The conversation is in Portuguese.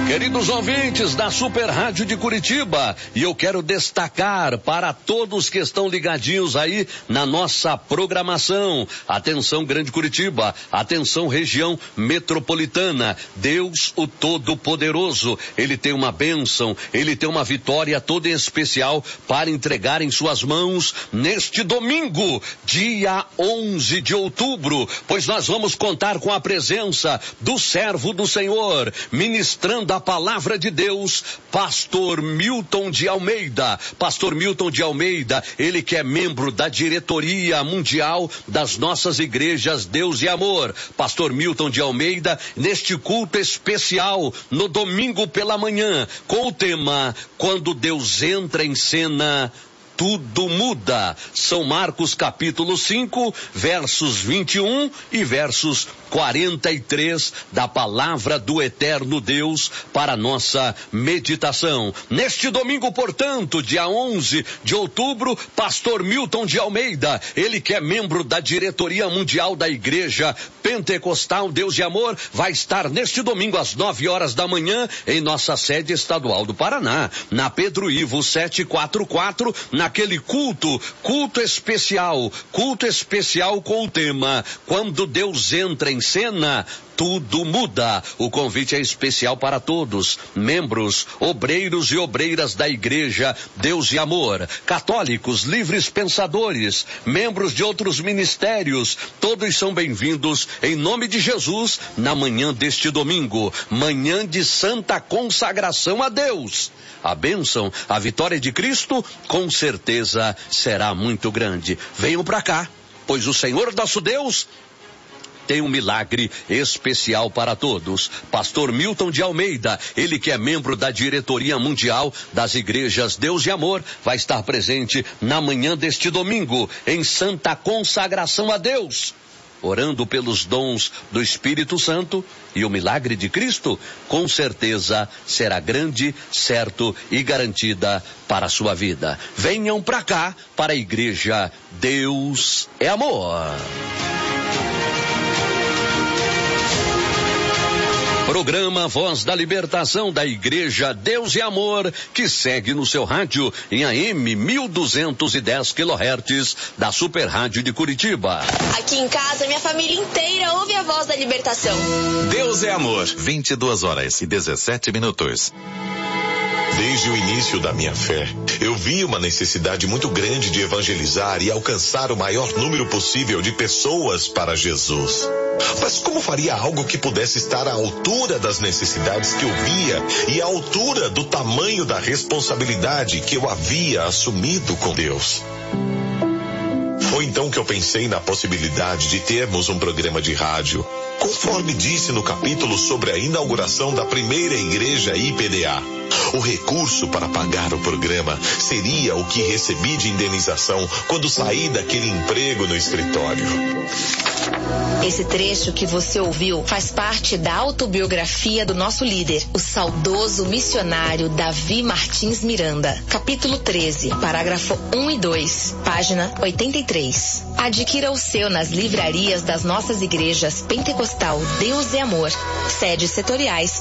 Queridos ouvintes da Super Rádio de Curitiba, e eu quero destacar para todos que estão ligadinhos aí na nossa programação. Atenção Grande Curitiba, atenção região metropolitana. Deus o Todo-Poderoso, Ele tem uma bênção, Ele tem uma vitória toda especial para entregar em suas mãos neste domingo, dia 11 de outubro, pois nós vamos contar com a presença do servo do Senhor, ministrando a palavra de Deus, Pastor Milton de Almeida. Pastor Milton de Almeida, ele que é membro da diretoria mundial das nossas igrejas Deus e Amor. Pastor Milton de Almeida, neste culto especial, no domingo pela manhã, com o tema Quando Deus entra em cena, tudo muda. São Marcos capítulo 5, versos 21 e versos 43 da palavra do eterno Deus para nossa meditação. Neste domingo, portanto, dia 11 de outubro, Pastor Milton de Almeida, ele que é membro da diretoria mundial da Igreja Pentecostal Deus e Amor, vai estar neste domingo às 9 horas da manhã em nossa sede estadual do Paraná, na Pedro Ivo 744, naquele culto especial com o tema Quando Deus entra em cena, tudo muda. O convite é especial para todos, membros, obreiros e obreiras da Igreja Deus e Amor, católicos, livres pensadores, membros de outros ministérios, todos são bem-vindos em nome de Jesus na manhã deste domingo, manhã de santa consagração a Deus. A bênção, a vitória de Cristo, com certeza será muito grande. Venham para cá, pois o Senhor nosso Deus tem um milagre especial para todos. Pastor Milton de Almeida, ele que é membro da diretoria mundial das igrejas Deus e Amor, vai estar presente na manhã deste domingo, em santa consagração a Deus, orando pelos dons do Espírito Santo, e o milagre de Cristo, com certeza, será grande, certo e garantida para a sua vida. Venham para cá, para a Igreja Deus é Amor. Programa Voz da Libertação da Igreja Deus e Amor, que segue no seu rádio em AM 1210 kHz da Super Rádio de Curitiba. Aqui em casa, minha família inteira ouve a Voz da Libertação. Deus é Amor, 22h17. Desde o início da minha fé, eu vi uma necessidade muito grande de evangelizar e alcançar o maior número possível de pessoas para Jesus. Mas como faria algo que pudesse estar à altura das necessidades que eu via e à altura do tamanho da responsabilidade que eu havia assumido com Deus? Foi então que eu pensei na possibilidade de termos um programa de rádio, conforme disse no capítulo sobre a inauguração da primeira igreja IPDA. O recurso para pagar o programa seria o que recebi de indenização quando saí daquele emprego no escritório. Esse trecho que você ouviu faz parte da autobiografia do nosso líder, o saudoso missionário Davi Martins Miranda. Capítulo 13, parágrafo 1 e 2, página 83. Adquira o seu nas livrarias das nossas igrejas Pentecostal Deus e Amor, sedes setoriais